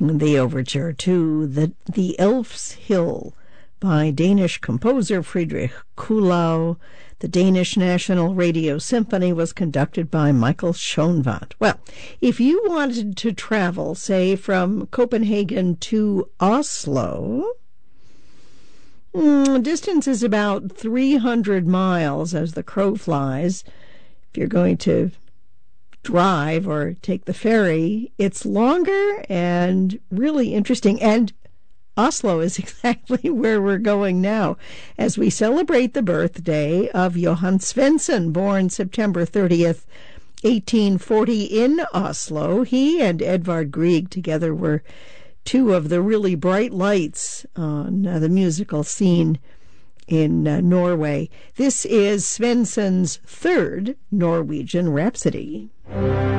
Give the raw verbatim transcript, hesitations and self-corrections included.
The overture to the, the Elf's Hill by Danish composer Friedrich Kuhlau. The Danish National Radio Symphony was conducted by Michael Schoenwandt. Well, if you wanted to travel, say, from Copenhagen to Oslo, mm, distance is about three hundred miles as the crow flies. If you're going to drive or take the ferry, it's longer and really interesting. And Oslo is exactly where we're going now as we celebrate the birthday of Johan Svensson, born September thirtieth, eighteen forty in Oslo. He and Edvard Grieg together were two of the really bright lights on uh, the musical scene in uh, Norway. This is Svensson's third Norwegian Rhapsody.